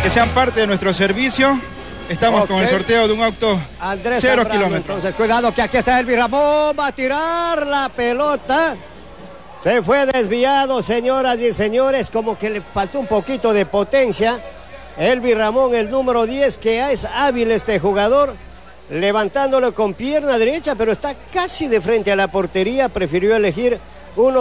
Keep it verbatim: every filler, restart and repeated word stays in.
que sean parte de nuestro servicio. Estamos okay. con el sorteo de un auto Andrés cero Zambrano, kilómetros. Entonces, cuidado que aquí está Elvis Ramón, va a tirar la pelota. Se fue desviado, señoras y señores, como que le faltó un poquito de potencia. Elvis Ramón, el número diez, que es hábil este jugador, levantándolo con pierna derecha, pero está casi de frente a la portería, prefirió elegir uno